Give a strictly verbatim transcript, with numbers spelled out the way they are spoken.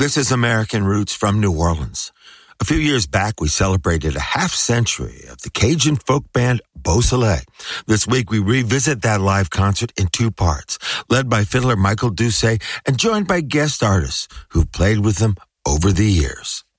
This is American Roots from New Orleans. A few years back, we celebrated a half century of the Cajun folk band Beau Soleil. This week, we revisit that live concert in two parts, led by fiddler Michael Doucet and joined by guest artists who've played with them over the years.